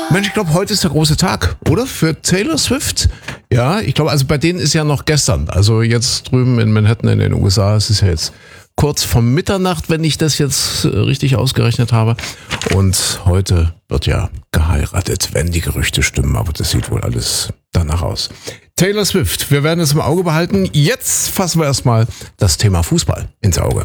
Mensch, ich glaube, heute ist der große Tag, oder? Für Taylor Swift. Ja, ich glaube, also bei denen ist ja noch gestern. Also jetzt drüben in Manhattan in den USA, es ist ja jetzt kurz vor Mitternacht, wenn ich das jetzt richtig ausgerechnet habe. Und heute wird ja geheiratet, wenn die Gerüchte stimmen. Aber das sieht wohl alles danach aus. Taylor Swift, wir werden es im Auge behalten. Jetzt fassen wir erstmal das Thema Fußball ins Auge.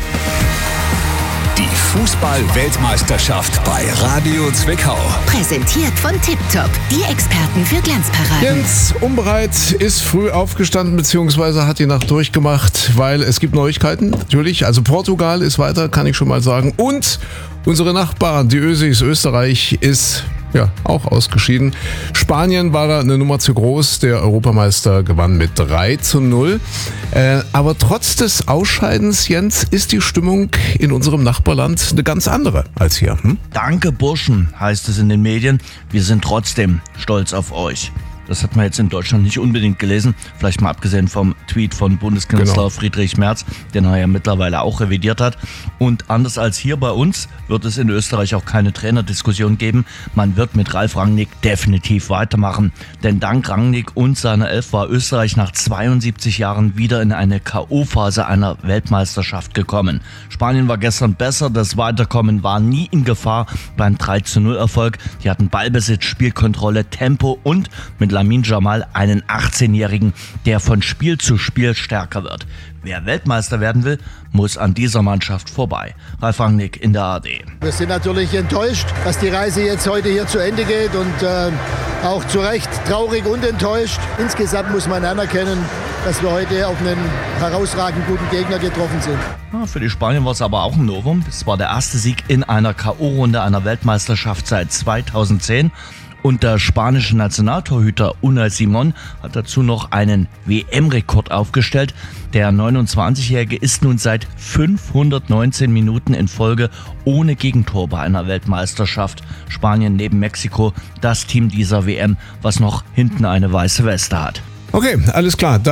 Die Fußball-Weltmeisterschaft bei Radio Zwickau. Präsentiert von Tiptop, die Experten für Glanzparaden. Jens Umbereit ist früh aufgestanden bzw. hat die Nacht durchgemacht, weil es gibt Neuigkeiten, natürlich. Also Portugal ist weiter, kann ich schon mal sagen. Und unsere Nachbarn, die Ösis, Österreich ist ja auch ausgeschieden. Spanien war da eine Nummer zu groß. Der Europameister gewann mit 3-0. Aber trotz des Ausscheidens, Jens, ist die Stimmung in unserem Nachbarland eine ganz andere als hier. Danke, Burschen, heißt es in den Medien. Wir sind trotzdem stolz auf euch. Das hat man jetzt in Deutschland nicht unbedingt gelesen, vielleicht mal abgesehen vom Tweet von Bundeskanzler Friedrich Merz, den er ja mittlerweile auch revidiert hat. Und anders als hier bei uns wird es in Österreich auch keine Trainerdiskussion geben. Man wird mit Ralf Rangnick definitiv weitermachen. Denn dank Rangnick und seiner Elf war Österreich nach 72 Jahren wieder in eine K.O.-Phase einer Weltmeisterschaft gekommen. Spanien war gestern besser, das Weiterkommen war nie in Gefahr beim 3-0-Erfolg. Die hatten Ballbesitz, Spielkontrolle, Tempo und mit Lamine Yamal einen 18-Jährigen, der von Spiel zu Spiel stärker wird. Wer Weltmeister werden will, muss an dieser Mannschaft vorbei. Ralf Rangnick in der ARD. Wir sind natürlich enttäuscht, dass die Reise jetzt heute hier zu Ende geht und auch zu Recht traurig und enttäuscht. Insgesamt muss man anerkennen, dass wir heute auf einen herausragend guten Gegner getroffen sind. Ja, für die Spanier war es aber auch ein Novum. Es war der erste Sieg in einer K.O.-Runde einer Weltmeisterschaft seit 2010. Und der spanische Nationaltorhüter Unai Simón hat dazu noch einen WM-Rekord aufgestellt. Der 29-Jährige ist nun seit 519 Minuten in Folge ohne Gegentor bei einer Weltmeisterschaft. Spanien neben Mexiko das Team dieser WM, was noch hinten eine weiße Weste hat. Okay, alles klar.